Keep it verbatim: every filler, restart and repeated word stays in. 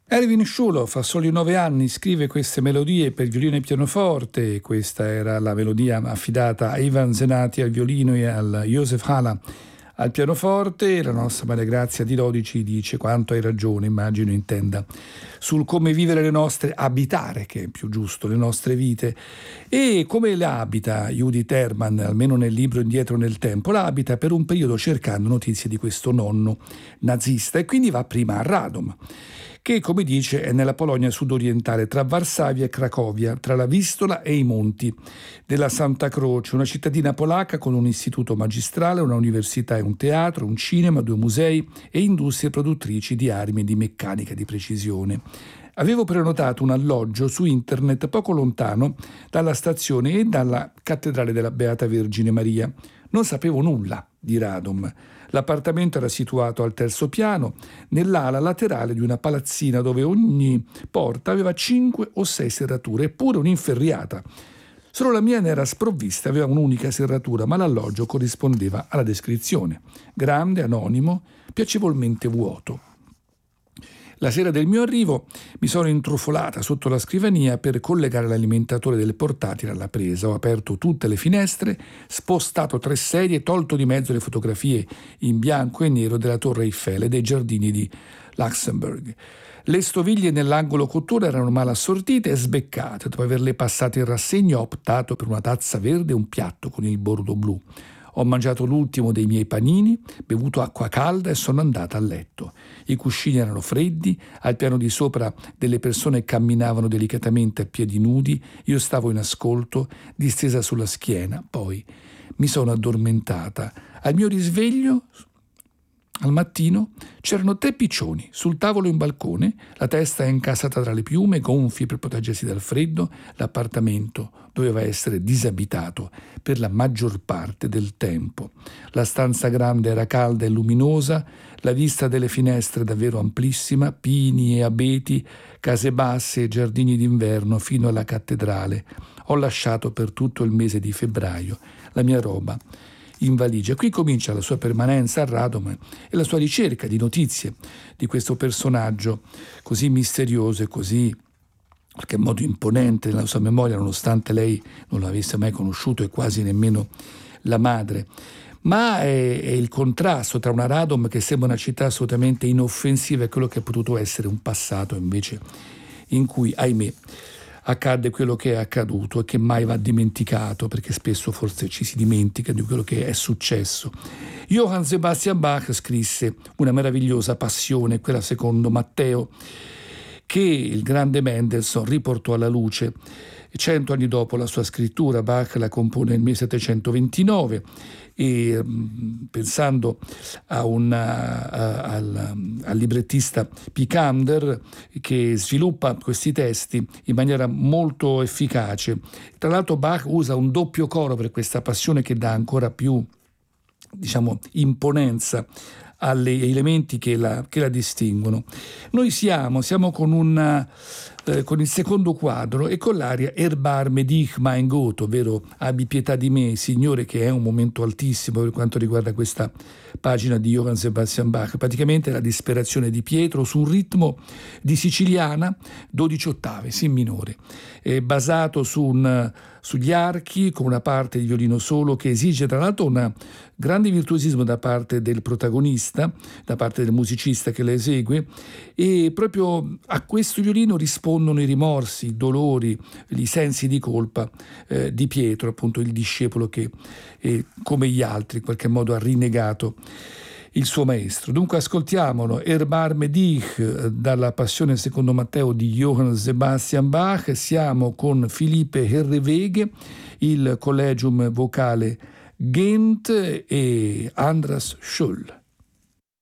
Erwin Schulhoff, a soli nove anni, scrive queste melodie per violino e pianoforte. Questa era la melodia affidata a Ivan Zenati al violino e al Josef Hala al pianoforte. La nostra Maria Grazia Di Lodi ci dice quanto hai ragione, immagino intenda sul come vivere le nostre, abitare, che è più giusto, le nostre vite. E come le abita Judith Herman, almeno nel libro Indietro nel tempo, la abita per un periodo cercando notizie di questo nonno nazista, e quindi va prima a Radom, che, come dice, è nella Polonia sudorientale, tra Varsavia e Cracovia, tra la Vistola e i monti della Santa Croce, una cittadina polacca con un istituto magistrale, una università e un teatro, un cinema, due musei e industrie produttrici di armi e di meccanica di precisione. Avevo prenotato un alloggio su internet poco lontano dalla stazione e dalla cattedrale della Beata Vergine Maria. Non sapevo nulla di Radom. L'appartamento era situato al terzo piano, nell'ala laterale di una palazzina dove ogni porta aveva cinque o sei serrature, eppure un'inferriata. Solo la mia ne era sprovvista, aveva un'unica serratura, ma l'alloggio corrispondeva alla descrizione. Grande, anonimo, piacevolmente vuoto. La sera del mio arrivo mi sono intrufolata sotto la scrivania per collegare l'alimentatore del portatile alla presa. Ho aperto tutte le finestre, spostato tre sedie, tolto di mezzo le fotografie in bianco e nero della Torre Eiffel e dei giardini di Luxembourg. Le stoviglie nell'angolo cottura erano mal assortite e sbeccate. Dopo averle passate in rassegna ho optato per una tazza verde e un piatto con il bordo blu. Ho mangiato l'ultimo dei miei panini, bevuto acqua calda e sono andata a letto. I cuscini erano freddi, al piano di sopra delle persone camminavano delicatamente a piedi nudi, io stavo in ascolto, distesa sulla schiena, poi mi sono addormentata. Al mio risveglio, al mattino, c'erano tre piccioni sul tavolo in balcone, la testa incasata tra le piume, gonfi per proteggersi dal freddo. L'appartamento doveva essere disabitato per la maggior parte del tempo. La stanza grande era calda e luminosa, la vista delle finestre davvero amplissima, pini e abeti, case basse e giardini d'inverno fino alla cattedrale. Ho lasciato per tutto il mese di febbraio la mia roba in valigia. Qui comincia la sua permanenza a Radom e la sua ricerca di notizie di questo personaggio così misterioso e così in qualche modo imponente nella sua memoria, nonostante lei non l'avesse mai conosciuto e quasi nemmeno la madre. Ma è, è il contrasto tra una Radom che sembra una città assolutamente inoffensiva e quello che è potuto essere un passato invece in cui, ahimè, accadde quello che è accaduto e che mai va dimenticato, perché spesso forse ci si dimentica di quello che è successo. Johann Sebastian Bach scrisse una meravigliosa passione, quella secondo Matteo, che il grande Mendelssohn riportò alla luce cento anni dopo la sua scrittura. Bach la compone nel millesettecentoventinove e pensando a una, a, al, al librettista Picander, che sviluppa questi testi in maniera molto efficace. Tra l'altro Bach usa un doppio coro per questa passione che dà ancora più, diciamo, imponenza agli elementi che la, che la distinguono. Noi siamo, siamo con, una, eh, con il secondo quadro e con l'aria Erbarme dich mein Gott, ovvero abbi pietà di me, Signore, che è un momento altissimo per quanto riguarda questa pagina di Johann Sebastian Bach. Praticamente la disperazione di Pietro su un ritmo di siciliana, dodici ottave, si minore, è basato su un, sugli archi, con una parte di violino solo che esige tra l'altro un grande virtuosismo da parte del protagonista, da parte del musicista che la esegue, e proprio a questo violino rispondono i rimorsi, i dolori, i sensi di colpa eh, di Pietro, appunto il discepolo che eh, come gli altri in qualche modo ha rinnegato il suo maestro. Dunque ascoltiamolo, Erbarme dich dalla Passione secondo Matteo di Johann Sebastian Bach. Siamo con Philippe Herreweghe, il Collegium Vocale Ghent e Andras Scholl.